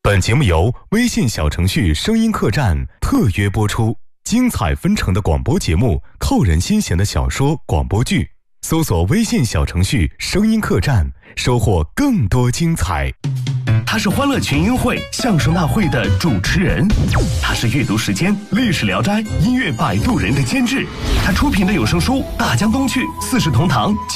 本节目由微信小程序声音客栈特约播出，精彩纷呈的广播节目，扣人心弦的小说广播剧，搜索微信小程序声音客栈，收获更多精彩。 他是欢乐群英会相声大会的主持人，他是阅读时间历史聊斋音乐摆渡人的监制，他出品的有声书《大江东去》《四世同堂》